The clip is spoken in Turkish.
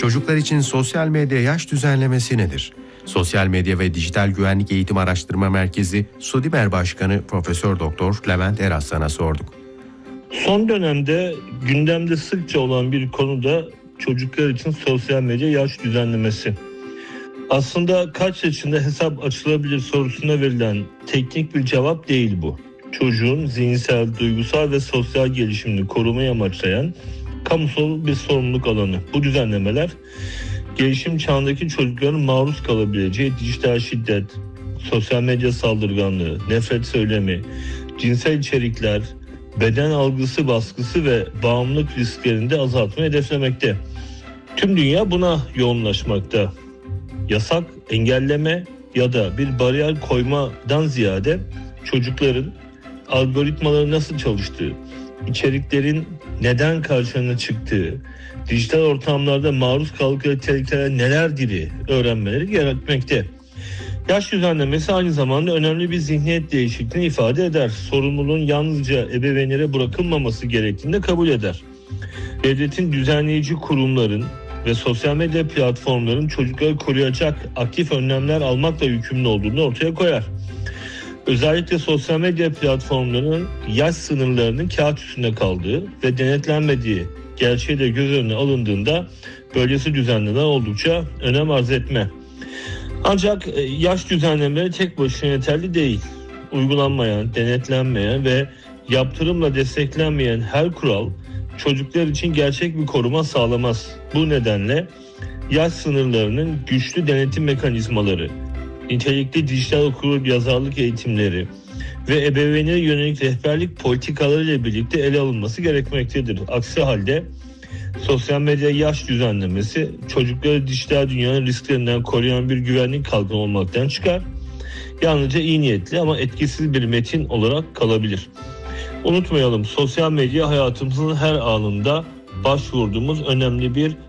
Çocuklar için sosyal medya yaş düzenlemesi nedir? Sosyal Medya ve Dijital Güvenlik Eğitim Araştırma Merkezi SODİMER Başkanı Profesör Doktor Levent Eraslan'a sorduk. Son dönemde gündemde sıkça olan bir konu da çocuklar için sosyal medya yaş düzenlemesi. Aslında kaç yaşında hesap açılabilir sorusuna verilen teknik bir cevap değil bu. Çocuğun zihinsel, duygusal ve sosyal gelişimini korumayı amaçlayan kamusal bir sorumluluk alanı. Bu düzenlemeler gelişim çağındaki çocukların maruz kalabileceği dijital şiddet, sosyal medya saldırganlığı, nefret söylemi, cinsel içerikler, beden algısı baskısı ve bağımlılık risklerini de azaltmayı hedeflemekte. Tüm dünya buna yoğunlaşmakta. Yasak, engelleme ya da bir bariyer koymadan ziyade çocukların algoritmaları nasıl çalıştığı, içeriklerin neden karşına çıktığı, dijital ortamlarda maruz kaldıkları tehlikeler nelerdir öğrenmeleri gerekmekte. Yaş düzenlemesi aynı zamanda önemli bir zihniyet değişikliğini ifade eder. Sorumluluğun yalnızca ebeveynlere bırakılmaması gerektiğini de kabul eder. Devletin düzenleyici kurumların ve sosyal medya platformların çocukları koruyacak aktif önlemler almakla yükümlü olduğunu ortaya koyar. Özellikle sosyal medya platformlarının yaş sınırlarının kağıt üstünde kaldığı ve denetlenmediği gerçeği de göz önüne alındığında böylesi düzenlemeler oldukça önem arz etme. Ancak yaş düzenlemeleri tek başına yeterli değil. Uygulanmayan, denetlenmeyen ve yaptırımla desteklenmeyen her kural çocuklar için gerçek bir koruma sağlamaz. Bu nedenle yaş sınırlarının güçlü denetim mekanizmaları, nitelikli dijital okuryazarlık eğitimleri ve ebeveynlere yönelik rehberlik politikaları ile birlikte ele alınması gerekmektedir. Aksi halde sosyal medya yaş düzenlemesi çocukları dijital dünyanın risklerinden koruyan bir güvenlik kalkanı olmaktan çıkar. Yalnızca iyi niyetli ama etkisiz bir metin olarak kalabilir. Unutmayalım, sosyal medya hayatımızın her anında başvurduğumuz önemli bir